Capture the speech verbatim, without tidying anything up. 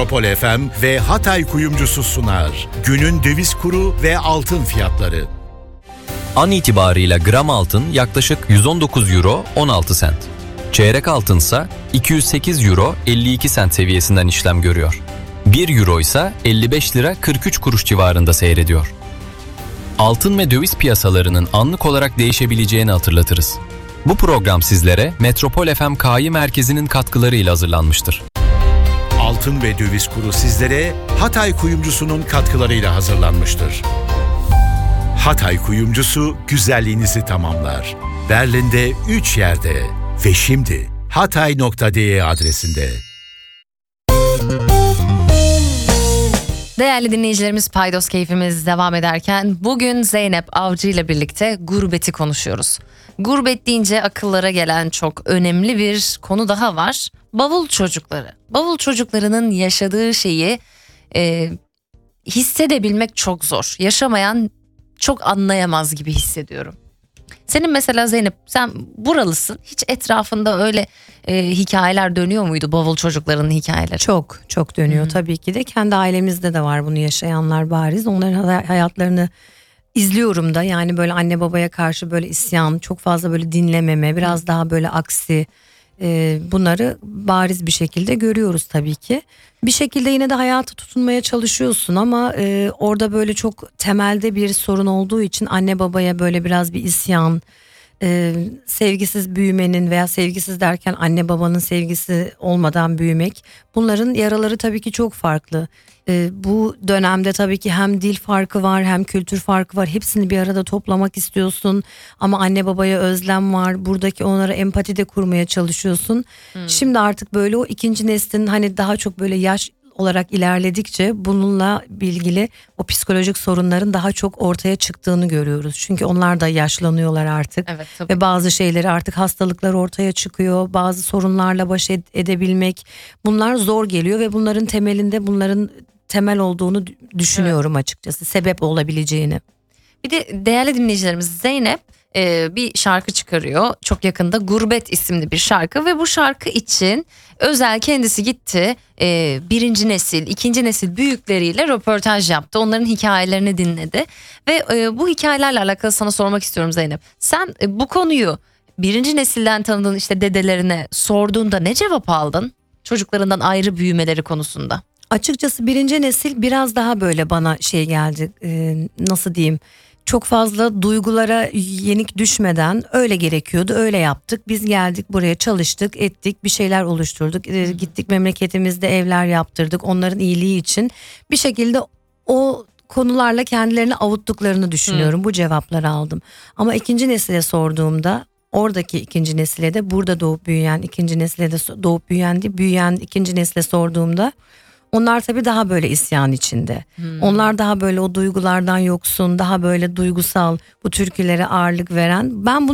Metropol F M ve Hatay Kuyumcusu sunar. Günün döviz kuru ve altın fiyatları. An itibarıyla gram altın yaklaşık yüz on dokuz euro on altı sent. Çeyrek altınsa iki yüz sekiz euro elli iki sent seviyesinden işlem görüyor. bir euro ise elli beş lira kırk üç kuruş civarında seyrediyor. Altın ve döviz piyasalarının anlık olarak değişebileceğini hatırlatırız. Bu program sizlere Metropol F M K I merkezinin katkılarıyla hazırlanmıştır. Altın ve döviz kuru sizlere Hatay Kuyumcusu'nun katkılarıyla hazırlanmıştır. Hatay Kuyumcusu güzelliğinizi tamamlar. Berlin'de üç yerde ve şimdi hatay nokta de adresinde. Değerli dinleyicilerimiz, Paydos keyfimiz devam ederken bugün Zeynep Avcı ile birlikte gurbeti konuşuyoruz. Gurbet deyince akıllara gelen çok önemli bir konu daha var. Bavul çocukları. Bavul çocuklarının yaşadığı şeyi e, hissedebilmek çok zor. Yaşamayan çok anlayamaz gibi hissediyorum. Senin mesela Zeynep, sen buralısın. Hiç etrafında öyle e, hikayeler dönüyor muydu, bavul çocuklarının hikayeleri? Çok çok dönüyor. Hı-hı. Tabii ki de. Kendi ailemizde de var bunu yaşayanlar bariz. Onların hayatlarını izliyorum da, yani böyle anne babaya karşı böyle isyan, çok fazla böyle dinlememe, biraz daha böyle aksi, e, bunları bariz bir şekilde görüyoruz tabii ki. Bir şekilde yine de hayata tutunmaya çalışıyorsun ama e, orada böyle çok temelde bir sorun olduğu için anne babaya böyle biraz bir isyan, e, sevgisiz büyümenin veya sevgisiz derken anne babanın sevgisi olmadan büyümek, bunların yaraları tabii ki çok farklı. E, bu dönemde tabii ki hem dil farkı var hem kültür farkı var, hepsini bir arada toplamak istiyorsun ama anne babaya özlem var, buradaki onlara empati de kurmaya çalışıyorsun. Hmm. Şimdi artık böyle o ikinci neslin hani daha çok böyle yaş olarak ilerledikçe bununla ilgili o psikolojik sorunların daha çok ortaya çıktığını görüyoruz. Çünkü onlar da yaşlanıyorlar artık. Evet, tabii. Ve bazı şeyleri, artık hastalıklar ortaya çıkıyor. Bazı sorunlarla baş ed- edebilmek, bunlar zor geliyor ve bunların temelinde bunların temel olduğunu düşünüyorum, evet, açıkçası. Sebep olabileceğini. Bir de değerli dinleyicilerimiz, Zeynep e, bir şarkı çıkarıyor. Çok yakında Gurbet isimli bir şarkı ve bu şarkı için özel kendisi gitti. E, birinci nesil, ikinci nesil büyükleriyle röportaj yaptı. Onların hikayelerini dinledi. Ve e, bu hikayelerle alakalı sana sormak istiyorum Zeynep. Sen e, bu konuyu birinci nesilden tanıdığın işte dedelerine sorduğunda ne cevap aldın? Çocuklarından ayrı büyümeleri konusunda. Açıkçası birinci nesil biraz daha böyle bana şey geldi, e, nasıl diyeyim, çok fazla duygulara yenik düşmeden öyle gerekiyordu, öyle yaptık, biz geldik buraya, çalıştık ettik, bir şeyler oluşturduk, e, gittik memleketimizde evler yaptırdık onların iyiliği için, bir şekilde o konularla kendilerini avuttuklarını düşünüyorum. Hı. Bu cevapları aldım ama ikinci nesile sorduğumda, oradaki ikinci nesile de, burada doğup büyüyen ikinci nesile de doğup büyüyen değil, büyüyen ikinci nesile sorduğumda, onlar tabii daha böyle isyan içinde. Hmm. Onlar daha böyle o duygulardan yoksun, daha böyle duygusal, bu türkülere ağırlık veren. Ben bunu